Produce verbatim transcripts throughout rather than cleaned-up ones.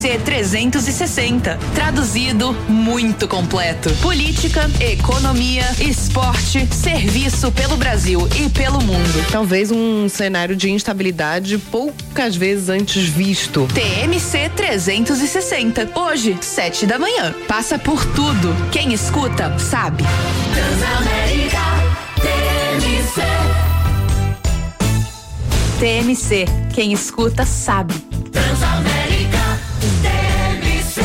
C trezentos e sessenta. Traduzido, muito completo. Política, economia, esporte, serviço pelo Brasil e pelo mundo. Talvez um cenário de instabilidade poucas vezes antes visto. T M C trezentos e sessenta. Hoje, sete da manhã. Passa por tudo. Quem escuta, sabe. Transamérica T M C. T M C. Quem escuta, sabe. Transamérica T M C.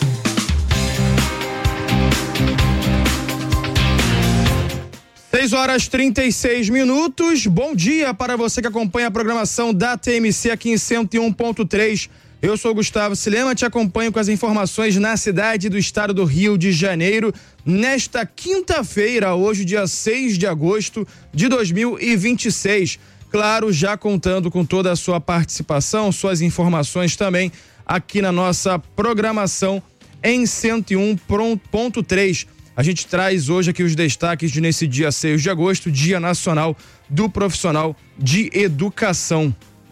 seis horas e trinta e seis minutos. Bom dia para você que acompanha a programação da T M C aqui em cento e um ponto três. Eu sou Gustavo Silema, te acompanho com as informações na cidade do estado do Rio de Janeiro. Nesta quinta-feira, hoje, dia seis de agosto de dois mil e vinte e seis. Claro, já contando com toda a sua participação, suas informações também aqui na nossa programação em cento e um ponto três. A gente traz hoje aqui os destaques de nesse dia seis de agosto, Dia Nacional do Profissional de Educação.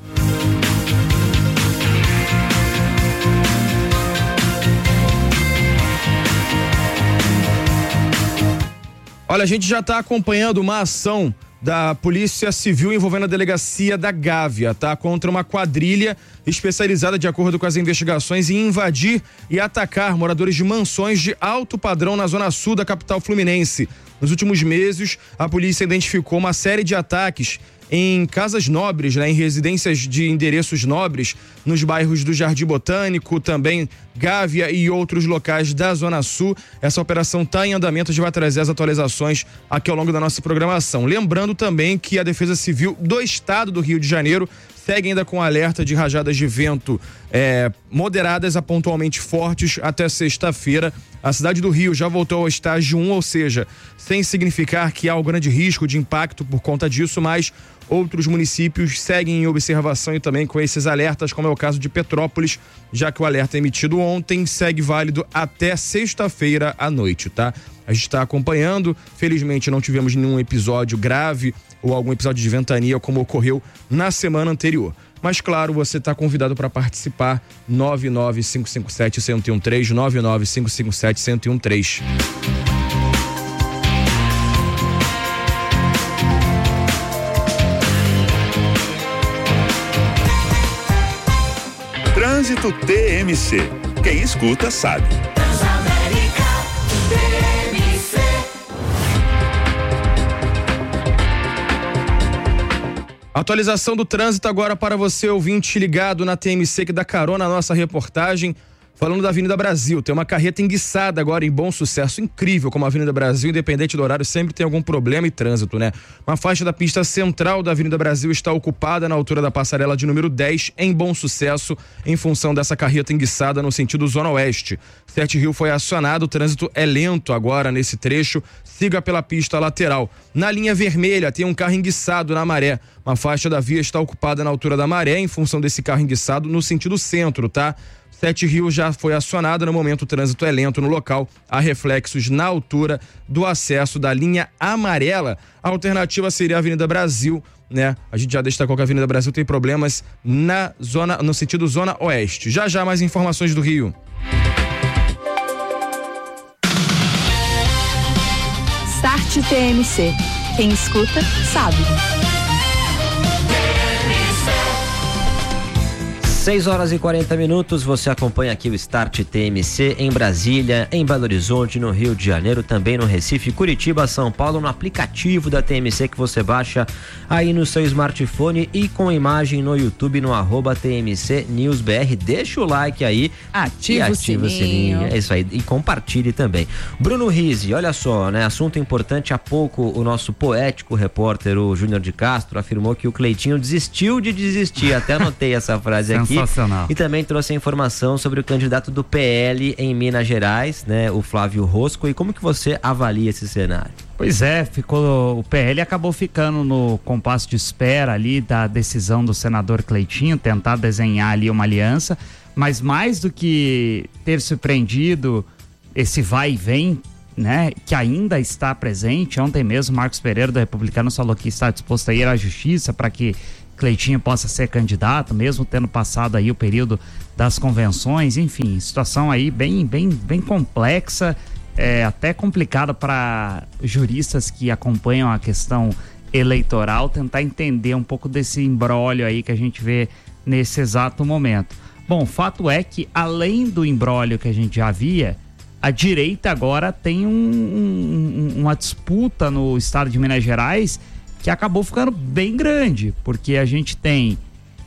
Olha, a gente já está acompanhando uma ação da Polícia Civil envolvendo a delegacia da Gávea, tá? Contra uma quadrilha especializada, de acordo com as investigações, em invadir e atacar moradores de mansões de alto padrão na zona sul da capital fluminense. Nos últimos meses, a polícia identificou uma série de ataques em casas nobres, né, em residências de endereços nobres, nos bairros do Jardim Botânico, também Gávea e outros locais da Zona Sul. Essa operação está em andamento, a gente vai trazer as atualizações aqui ao longo da nossa programação. Lembrando também que a Defesa Civil do Estado do Rio de Janeiro segue ainda com alerta de rajadas de vento é, moderadas a pontualmente fortes até sexta-feira. A cidade do Rio já voltou ao estágio um, ou seja, sem significar que há um grande risco de impacto por conta disso, mas outros municípios seguem em observação e também com esses alertas, como é o caso de Petrópolis, já que o alerta emitido ontem segue válido até sexta-feira à noite, tá? A gente está acompanhando, felizmente não tivemos nenhum episódio grave ou algum episódio de ventania como ocorreu na semana anterior. Mas claro, você está convidado para participar. Nove nove cinco cinco sete, um zero um três, nove nove cinco cinco sete, um zero um três. Trânsito T M C. Quem escuta sabe. Transamérica T M C. Atualização do trânsito agora para você, ouvinte ligado na T M C, que dá carona na nossa reportagem. Falando da Avenida Brasil, tem uma carreta enguiçada agora em Bom Sucesso. Incrível como a Avenida Brasil, independente do horário, sempre tem algum problema e trânsito, né? Uma faixa da pista central da Avenida Brasil está ocupada na altura da passarela de número dez, em Bom Sucesso, em função dessa carreta enguiçada no sentido Zona Oeste. Sete Rio foi acionado, o trânsito é lento agora nesse trecho, siga pela pista lateral. Na linha vermelha tem um carro enguiçado na Maré. Uma faixa da via está ocupada na altura da Maré, em função desse carro enguiçado no sentido centro, tá? Sete Rio já foi acionada, no momento o trânsito é lento no local, há reflexos na altura do acesso da linha amarela. A alternativa seria a Avenida Brasil, né? A gente já destacou que a Avenida Brasil tem problemas na zona, no sentido Zona Oeste. Já já mais informações do Rio. Start T M C. Quem escuta, sabe. seis horas e quarenta minutos, você acompanha aqui o Start T M C em Brasília, em Belo Horizonte, no Rio de Janeiro, também no Recife, Curitiba, São Paulo, no aplicativo da T M C que você baixa aí no seu smartphone e com imagem no YouTube, no arroba T M C News B R. Deixa o like aí. Ativa, e ativa o o sininho. sininho. É isso aí. E compartilhe também. Bruno Rizzi, olha só, né? Assunto importante. Há pouco o nosso poético repórter, o Júnior de Castro, afirmou que o Cleitinho desistiu de desistir. Até anotei essa frase aqui. Sensacional. E também trouxe a informação sobre o candidato do P L em Minas Gerais, né? O Flávio Rosco. E como que você avalia esse cenário? Pois é, ficou, o P L acabou ficando no compasso de espera ali da decisão do senador Cleitinho, tentar desenhar ali uma aliança, mas mais do que ter surpreendido esse vai e vem, né, que ainda está presente. Ontem mesmo Marcos Pereira do Republicanos falou que está disposto a ir à justiça para que Cleitinho possa ser candidato, mesmo tendo passado aí o período das convenções, enfim, situação aí bem, bem, bem complexa, é, até complicada para juristas que acompanham a questão eleitoral, tentar entender um pouco desse imbróglio aí que a gente vê nesse exato momento. Bom, o fato é que, além do imbróglio que a gente já via, a direita agora tem um, um, uma disputa no estado de Minas Gerais que acabou ficando bem grande, porque a gente tem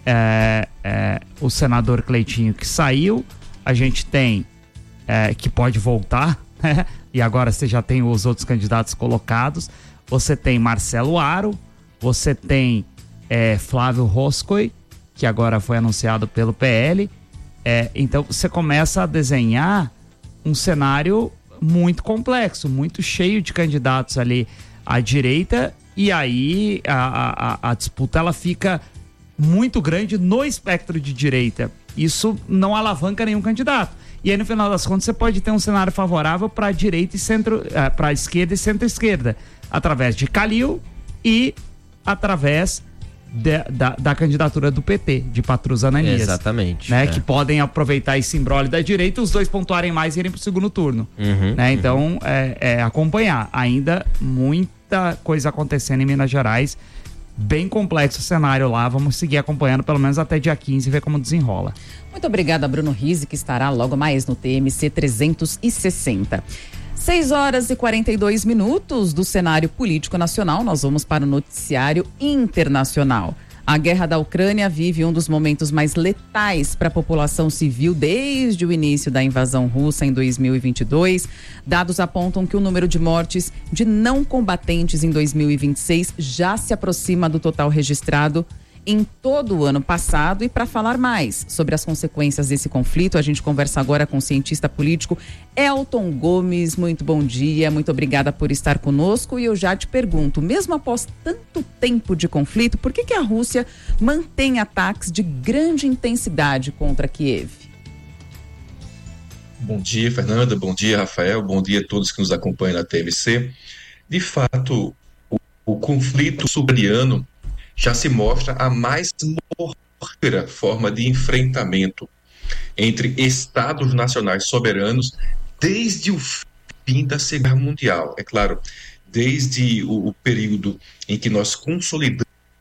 é, é, o senador Cleitinho que saiu, a gente tem é, que pode voltar, né? E agora você já tem os outros candidatos colocados, você tem Marcelo Aro, você tem é, Flávio Roscoe, que agora foi anunciado pelo P L, é, então você começa a desenhar um cenário muito complexo, muito cheio de candidatos ali à direita, e aí a, a, a disputa ela fica muito grande no espectro de direita. Isso não alavanca nenhum candidato. E aí, no final das contas, você pode ter um cenário favorável para a direita e centro, uh, para a esquerda e centro-esquerda, através de Calil e através de, da, da candidatura do P T, de Patrus Ananias. Exatamente. Né, é. Que podem aproveitar esse imbróglio da direita e os dois pontuarem mais e irem para o segundo turno. Uhum, né? uhum. Então, é, é acompanhar. Ainda muita coisa acontecendo em Minas Gerais. Bem complexo o cenário lá. Vamos seguir acompanhando pelo menos até dia quinze e ver como desenrola. Muito obrigada, Bruno Rizzi, que estará logo mais no T M C trezentos e sessenta. seis horas e quarenta e dois minutos do cenário político nacional. Nós vamos para o noticiário internacional. A guerra da Ucrânia vive um dos momentos mais letais para a população civil desde o início da invasão russa em dois mil e vinte e dois. Dados apontam que o número de mortes de não combatentes em dois mil e vinte e seis já se aproxima do total registrado em todo o ano passado. E para falar mais sobre as consequências desse conflito, a gente conversa agora com o cientista político Elton Gomes. Muito bom dia, muito obrigada por estar conosco. E eu já te pergunto, mesmo após tanto tempo de conflito, por que que a Rússia mantém ataques de grande intensidade contra Kiev? Bom dia, Fernanda, bom dia, Rafael, bom dia a todos que nos acompanham na T M C. De fato, o, o conflito ucraniano já se mostra a mais mortífera forma de enfrentamento entre estados nacionais soberanos desde o fim da Segunda Guerra Mundial. É claro, desde o, o período em que nós consolidamos,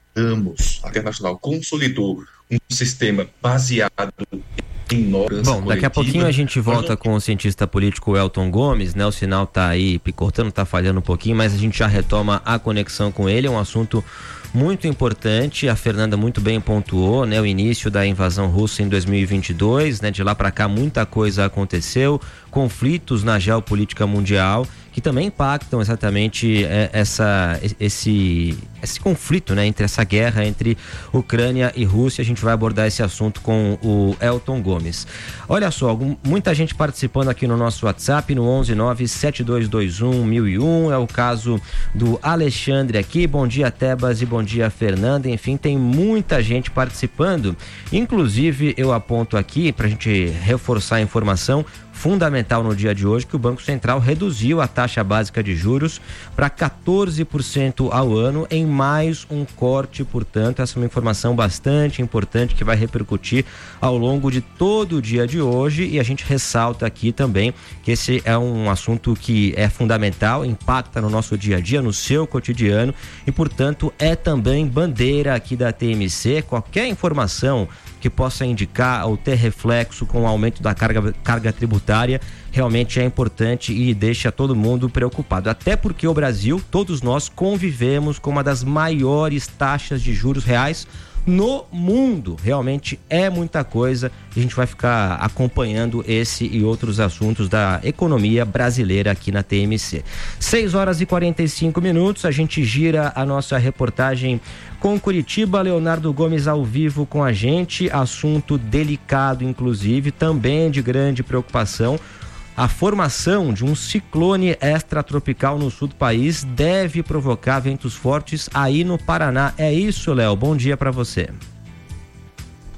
a Internacional consolidou um sistema baseado em normas. Bom, daqui a pouquinho a gente volta não... com o cientista político Elton Gomes, né? O sinal tá aí picotando, tá falhando um pouquinho, mas a gente já retoma a conexão com ele. É um assunto muito importante. A Fernanda muito bem pontuou, né? O início da invasão russa em dois mil e vinte e dois, né? De lá para cá muita coisa aconteceu, conflitos na geopolítica mundial que também impactam exatamente é, essa, esse, esse conflito, né? Entre essa guerra entre Ucrânia e Rússia. A gente vai abordar esse assunto com o Elton Gomes. Olha só, muita gente participando aqui no nosso WhatsApp no onze nove sete dois dois um mil e um. É o caso do Alexandre aqui. Bom dia, Tebas, e bom dia, Fernanda. Enfim, tem muita gente participando. Inclusive, eu aponto aqui para a gente reforçar a informação fundamental no dia de hoje, que o Banco Central reduziu a taxa básica de juros para quatorze por cento ao ano, em mais um corte. Portanto, essa é uma informação bastante importante que vai repercutir ao longo de todo o dia de hoje, e a gente ressalta aqui também que esse é um assunto que é fundamental, impacta no nosso dia a dia, no seu cotidiano, e portanto é também bandeira aqui da T M C. Qualquer informação que possa indicar ou ter reflexo com o aumento da carga, carga tributária realmente é importante e deixa todo mundo preocupado. Até porque o Brasil, todos nós convivemos com uma das maiores taxas de juros reais no mundo. Realmente é muita coisa. A gente vai ficar acompanhando esse e outros assuntos da economia brasileira aqui na T M C. seis horas e quarenta e cinco minutos, a gente gira a nossa reportagem com Curitiba. Leonardo Gomes ao vivo com a gente. Assunto delicado, inclusive, também de grande preocupação. A formação de um ciclone extratropical no sul do país deve provocar ventos fortes aí no Paraná. É isso, Léo. Bom dia para você.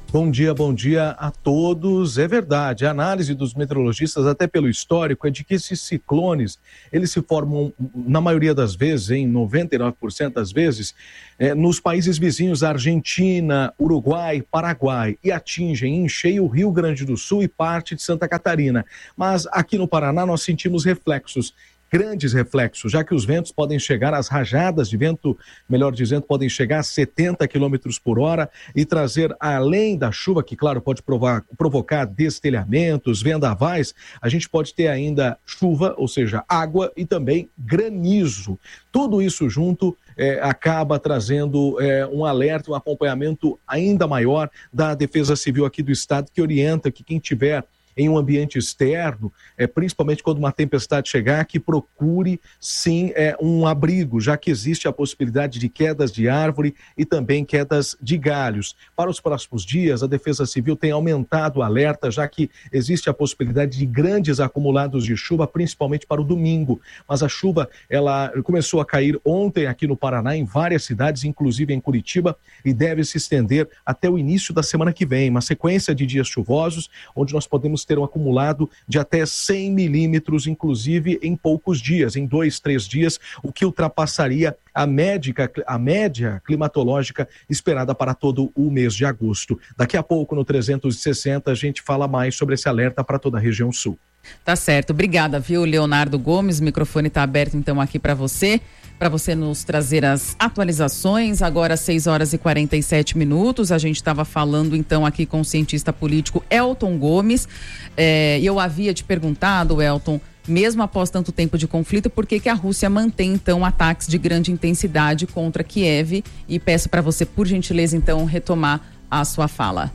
Bom dia, bom dia a todos. É verdade, a análise dos meteorologistas, até pelo histórico, é de que esses ciclones, eles se formam, na maioria das vezes, em noventa e nove por cento das vezes, é, nos países vizinhos, Argentina, Uruguai, Paraguai, e atingem em cheio o Rio Grande do Sul e parte de Santa Catarina. Mas aqui no Paraná nós sentimos reflexos, grandes reflexos, já que os ventos podem chegar, às rajadas de vento, melhor dizendo, podem chegar a setenta quilômetros por hora e trazer, além da chuva, que claro pode provar, provocar destelhamentos, vendavais, a gente pode ter ainda chuva, ou seja, água e também granizo. Tudo isso junto é, acaba trazendo é, um alerta, um acompanhamento ainda maior da Defesa Civil aqui do estado, que orienta que quem tiver em um ambiente externo, é, principalmente quando uma tempestade chegar, que procure sim é, um abrigo, já que existe a possibilidade de quedas de árvore e também quedas de galhos. Para os próximos dias, a Defesa Civil tem aumentado o alerta, já que existe a possibilidade de grandes acumulados de chuva, principalmente para o domingo. Mas a chuva, ela começou a cair ontem aqui no Paraná, em várias cidades, inclusive em Curitiba, e deve se estender até o início da semana que vem. Uma sequência de dias chuvosos, onde nós podemos ter um acumulado de até cem milímetros, inclusive em poucos dias, em dois, três dias, o que ultrapassaria a média, a média climatológica esperada para todo o mês de agosto. Daqui a pouco, no trezentos e sessenta, a gente fala mais sobre esse alerta para toda a região sul. Tá certo, obrigada, viu, Leonardo Gomes, o microfone está aberto então aqui para você, para você nos trazer as atualizações. Agora seis horas e quarenta e sete minutos, a gente estava falando então aqui com o cientista político Elton Gomes, é, e eu havia te perguntado, Elton, mesmo após tanto tempo de conflito, por que que a Rússia mantém então ataques de grande intensidade contra Kiev, e peço para você, por gentileza, então, retomar a sua fala.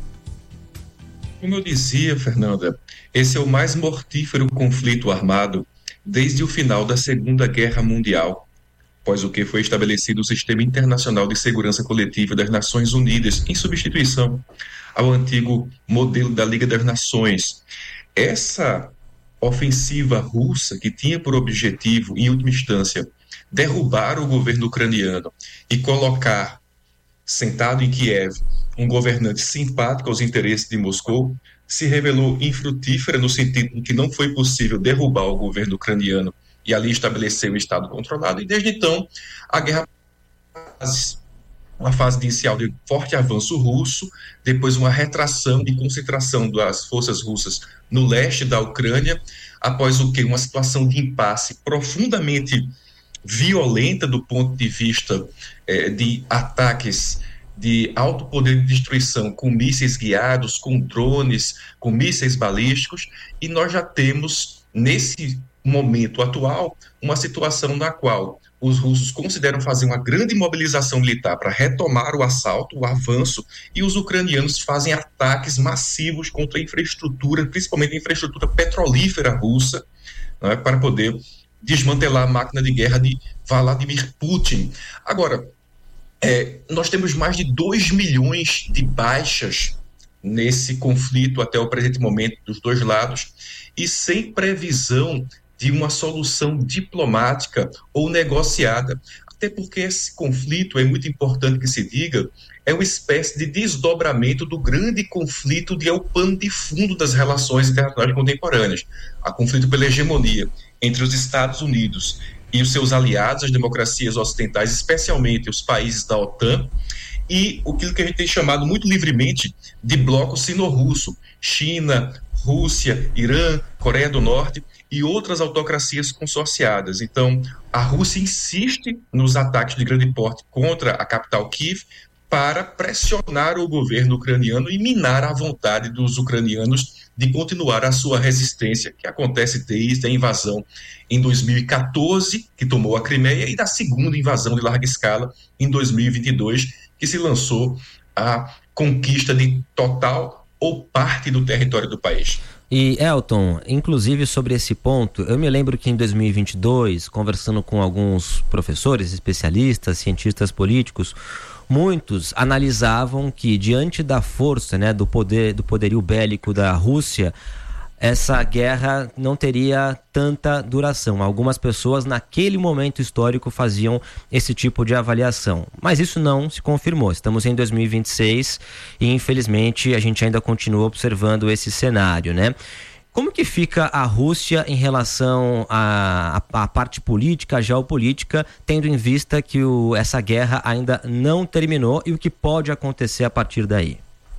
Como eu dizia, Fernanda, esse é o mais mortífero conflito armado desde o final da Segunda Guerra Mundial, após o que foi estabelecido o Sistema Internacional de Segurança Coletiva das Nações Unidas, em substituição ao antigo modelo da Liga das Nações. Essa ofensiva russa, que tinha por objetivo, em última instância, derrubar o governo ucraniano e colocar, sentado em Kiev, um governante simpático aos interesses de Moscou, se revelou infrutífera no sentido de que não foi possível derrubar o governo ucraniano e ali estabelecer o Estado controlado, e desde então a guerra, uma fase inicial de forte avanço russo, depois uma retração e concentração das forças russas no leste da Ucrânia, após o que? Uma situação de impasse profundamente violenta do ponto de vista eh, de ataques de alto poder de destruição, com mísseis guiados, com drones, com mísseis balísticos, e nós já temos, nesse momento atual, uma situação na qual os russos consideram fazer uma grande mobilização militar para retomar o assalto, o avanço, e os ucranianos fazem ataques massivos contra a infraestrutura, principalmente a infraestrutura petrolífera russa, não é, para poder desmantelar a máquina de guerra de Vladimir Putin. Agora, É, nós temos mais de dois milhões de baixas nesse conflito até o presente momento dos dois lados, e sem previsão de uma solução diplomática ou negociada. Até porque esse conflito, é muito importante que se diga, é uma espécie de desdobramento do grande conflito de é o pano de fundo das relações internacionais contemporâneas. A conflito pela hegemonia entre os Estados Unidos e os seus aliados, as democracias ocidentais, especialmente os países da OTAN, e o que a gente tem chamado muito livremente de bloco sino-russo, China, Rússia, Irã, Coreia do Norte e outras autocracias consorciadas. Então, a Rússia insiste nos ataques de grande porte contra a capital Kiev para pressionar o governo ucraniano e minar a vontade dos ucranianos de continuar a sua resistência, que acontece desde a invasão em dois mil e quatorze, que tomou a Crimeia, e da segunda invasão de larga escala em dois mil e vinte e dois, que se lançou a conquista de total ou parte do território do país. E, Elton, inclusive sobre esse ponto, eu me lembro que em dois mil e vinte e dois, conversando com alguns professores, especialistas, cientistas políticos, muitos analisavam que, diante da força, né, do poder, do poderio bélico da Rússia, essa guerra não teria tanta duração. Algumas pessoas naquele momento histórico faziam esse tipo de avaliação, mas isso não se confirmou. Estamos em dois mil e vinte e seis e infelizmente a gente ainda continua observando esse cenário, né? Como que fica a Rússia em relação à, à parte política, geopolítica, tendo em vista que o, essa guerra ainda não terminou e o que pode acontecer a partir daí?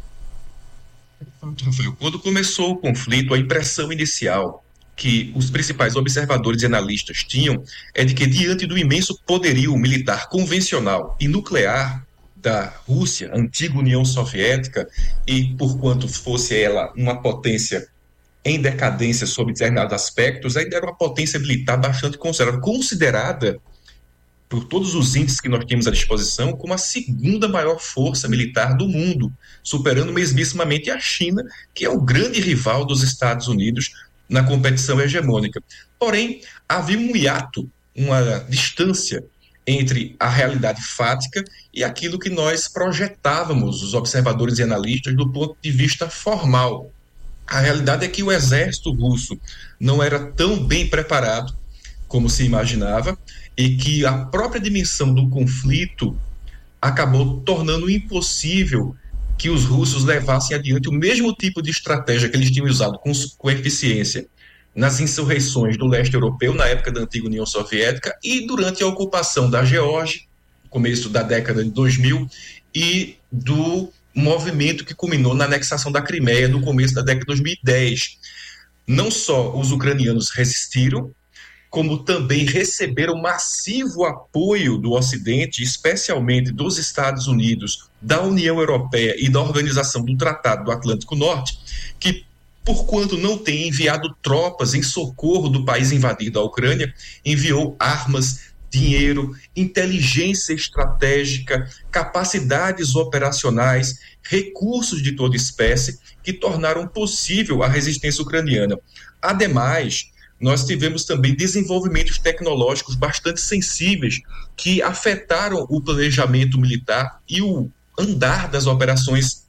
Rafael, quando começou o conflito, a impressão inicial que os principais observadores e analistas tinham é de que, diante do imenso poderio militar convencional e nuclear da Rússia, antiga União Soviética, e por quanto fosse ela uma potência em decadência sob determinados aspectos, ainda era uma potência militar bastante considerável, considerada por todos os índices que nós temos à disposição como a segunda maior força militar do mundo, superando mesmissimamente a China, que é o grande rival dos Estados Unidos na competição hegemônica. Porém, havia um hiato, uma distância entre a realidade fática e aquilo que nós projetávamos, os observadores e analistas, do ponto de vista formal. A realidade é que o exército russo não era tão bem preparado como se imaginava e que a própria dimensão do conflito acabou tornando impossível que os russos levassem adiante o mesmo tipo de estratégia que eles tinham usado com, com eficiência nas insurreições do leste europeu, na época da antiga União Soviética, e durante a ocupação da Geórgia, no começo da década de dois mil, e do movimento que culminou na anexação da Crimeia no começo da década de dois mil e dez. Não só os ucranianos resistiram, como também receberam massivo apoio do Ocidente, especialmente dos Estados Unidos, da União Europeia e da Organização do Tratado do Atlântico Norte, que, por quanto não tem enviado tropas em socorro do país invadido, a Ucrânia, enviou armas, dinheiro, inteligência estratégica, capacidades operacionais, recursos de toda espécie que tornaram possível a resistência ucraniana. Ademais, nós tivemos também desenvolvimentos tecnológicos bastante sensíveis que afetaram o planejamento militar e o andar das operações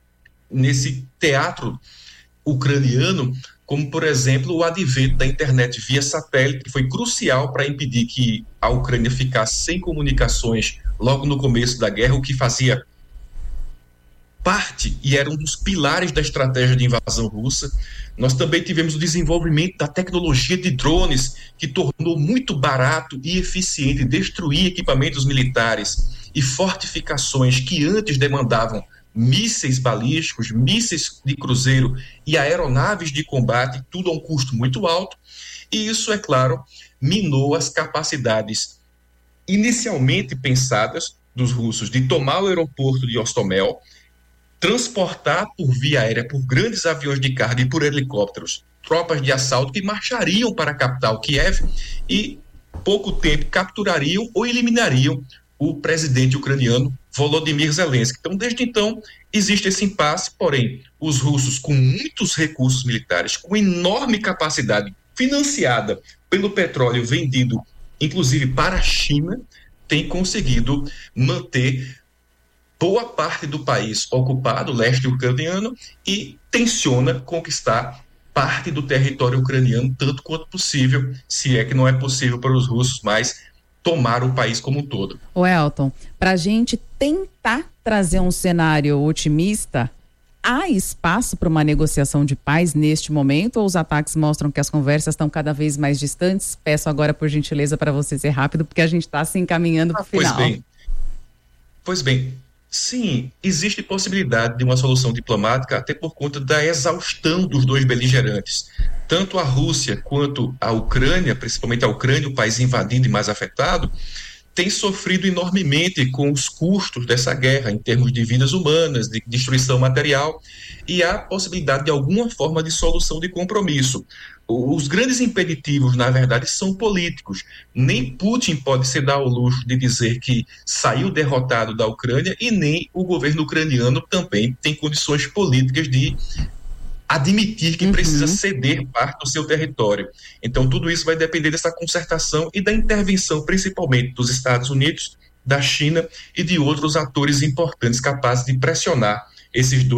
nesse teatro ucraniano, como, por exemplo, o advento da internet via satélite, que foi crucial para impedir que a Ucrânia ficasse sem comunicações logo no começo da guerra, o que fazia parte e era um dos pilares da estratégia de invasão russa. Nós também tivemos o desenvolvimento da tecnologia de drones, que tornou muito barato e eficiente destruir equipamentos militares e fortificações que antes demandavam mísseis balísticos, mísseis de cruzeiro e aeronaves de combate, tudo a um custo muito alto. E isso, é claro, minou as capacidades inicialmente pensadas dos russos de tomar o aeroporto de Hostomel, transportar por via aérea, por grandes aviões de carga e por helicópteros, tropas de assalto que marchariam para a capital Kiev e, pouco tempo, capturariam ou eliminariam o presidente ucraniano Volodymyr Zelensky. Então, desde então, existe esse impasse, porém, os russos, com muitos recursos militares, com enorme capacidade financiada pelo petróleo vendido, inclusive para a China, têm conseguido manter boa parte do país ocupado, o leste ucraniano, e tenciona conquistar parte do território ucraniano, tanto quanto possível, se é que não é possível para os russos, mas tomar o país como um todo. Ô Elton, para a gente tentar trazer um cenário otimista, há espaço para uma negociação de paz neste momento, ou os ataques mostram que as conversas estão cada vez mais distantes? Peço agora, por gentileza, para você ser rápido, porque a gente está se encaminhando para o final. Pois bem, pois bem, sim, existe possibilidade de uma solução diplomática, até por conta da exaustão dos dois beligerantes. Tanto a Rússia quanto a Ucrânia, principalmente a Ucrânia, o país invadido e mais afetado, tem sofrido enormemente com os custos dessa guerra, em termos de vidas humanas, de destruição material, e há possibilidade de alguma forma de solução de compromisso. Os grandes impeditivos, na verdade, são políticos. Nem Putin pode se dar ao luxo de dizer que saiu derrotado da Ucrânia, e nem o governo ucraniano também tem condições políticas de admitir que uhum. precisa ceder parte do seu território. Então, tudo isso vai depender dessa concertação e da intervenção, principalmente dos Estados Unidos, da China e de outros atores importantes capazes de pressionar esses dois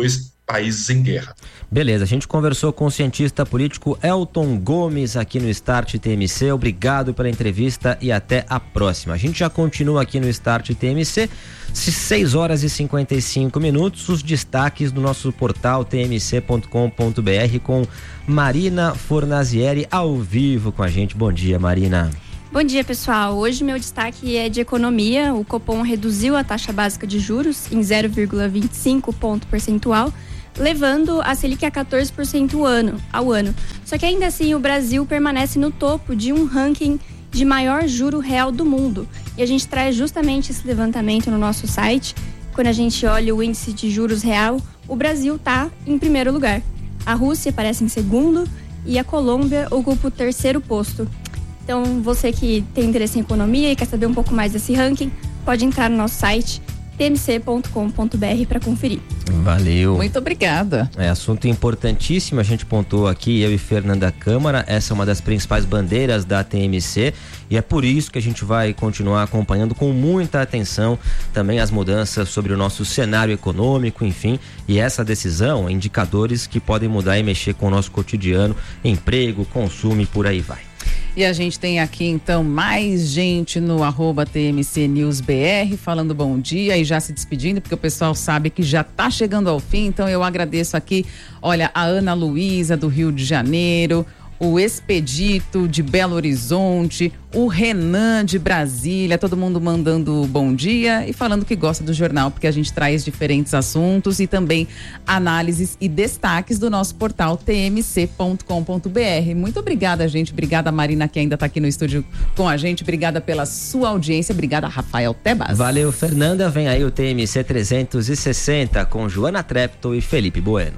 países em guerra. Beleza, a gente conversou com o cientista político Elton Gomes aqui no Start T M C. Obrigado pela entrevista e até a próxima. A gente já continua aqui no Start T M C, seis horas e cinquenta e cinco minutos, os destaques do nosso portal t m c ponto com ponto b r com Marina Fornazieri ao vivo com a gente. Bom dia, Marina. Bom dia, pessoal. Hoje meu destaque é de economia. O Copom reduziu a taxa básica de juros em zero vírgula vinte e cinco ponto percentual, levando a Selic a quatorze por cento ao ano, ao ano. Só que ainda assim o Brasil permanece no topo de um ranking de maior juro real do mundo. E a gente traz justamente esse levantamento no nosso site. Quando a gente olha o índice de juros real, o Brasil está em primeiro lugar. A Rússia aparece em segundo e a Colômbia ocupa o terceiro posto. Então, você que tem interesse em economia e quer saber um pouco mais desse ranking, pode entrar no nosso site t m c ponto com ponto b r para conferir. Valeu. Muito obrigada. É assunto importantíssimo, a gente pontuou aqui, eu e Fernanda Câmara, essa é uma das principais bandeiras da T M C e é por isso que a gente vai continuar acompanhando com muita atenção também as mudanças sobre o nosso cenário econômico, enfim, e essa decisão, indicadores que podem mudar e mexer com o nosso cotidiano, emprego, consumo e por aí vai. E a gente tem aqui, então, mais gente no arroba T M C News B R falando bom dia e já se despedindo, porque o pessoal sabe que já está chegando ao fim. Então, eu agradeço aqui, olha, a Ana Luísa, do Rio de Janeiro, o Expedito de Belo Horizonte, o Renan de Brasília, todo mundo mandando bom dia e falando que gosta do jornal, porque a gente traz diferentes assuntos e também análises e destaques do nosso portal t m c ponto com ponto b r. Muito obrigada, gente. Obrigada, Marina, que ainda está aqui no estúdio com a gente. Obrigada pela sua audiência. Obrigada, Rafael Tebas. Valeu, Fernanda. Vem aí o T M C trezentos e sessenta com Joana Trepto e Felipe Bueno.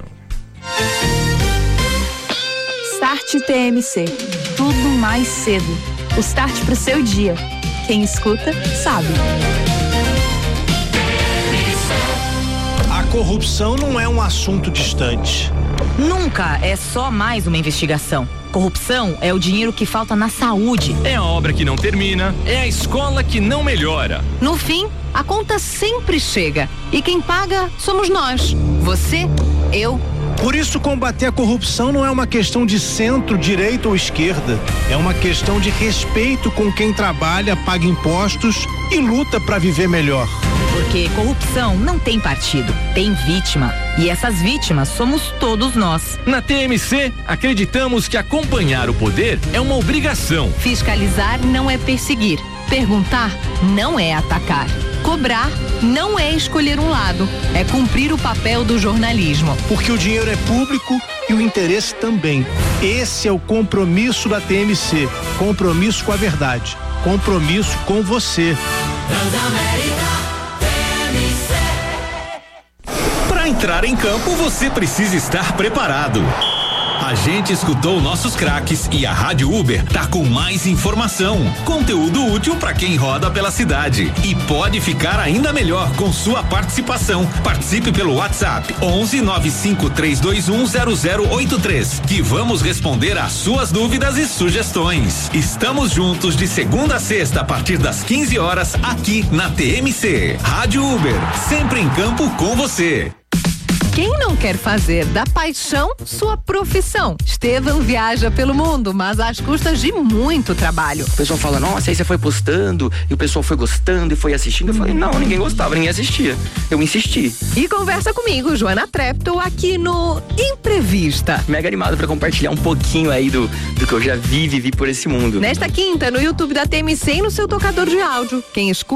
Start T M C. Tudo mais cedo. O start pro seu dia. Quem escuta, sabe. A corrupção não é um assunto distante. Nunca é só mais uma investigação. Corrupção é o dinheiro que falta na saúde. É a obra que não termina, é a escola que não melhora. No fim, a conta sempre chega. E quem paga somos nós. Você, eu. Por isso, combater a corrupção não é uma questão de centro, direita ou esquerda. É uma questão de respeito com quem trabalha, paga impostos e luta para viver melhor. Porque corrupção não tem partido, tem vítima. E essas vítimas somos todos nós. Na T M C, acreditamos que acompanhar o poder é uma obrigação. Fiscalizar não é perseguir. Perguntar não é atacar. Cobrar não é escolher um lado, é cumprir o papel do jornalismo. Porque o dinheiro é público e o interesse também. Esse é o compromisso da T M C. Compromisso com a verdade. Compromisso com você. Para entrar em campo, você precisa estar preparado. A gente escutou nossos craques e a Rádio Uber tá com mais informação, conteúdo útil para quem roda pela cidade e pode ficar ainda melhor com sua participação. Participe pelo WhatsApp onze nove cinco três dois um zero zero oito três que vamos responder às suas dúvidas e sugestões. Estamos juntos de segunda a sexta a partir das quinze horas aqui na T M C. Rádio Uber, sempre em campo com você. Quem não quer fazer da paixão sua profissão? Estevam viaja pelo mundo, mas às custas de muito trabalho. O pessoal fala, nossa, aí você foi postando e o pessoal foi gostando e foi assistindo. Eu falei, não, ninguém gostava, ninguém assistia. Eu insisti. E conversa comigo, Joana Trepto, aqui no Imprevista. Mega animado pra compartilhar um pouquinho aí do, do que eu já vi e vivi por esse mundo. Nesta quinta, no YouTube da T M C e no seu tocador de áudio. Quem escuta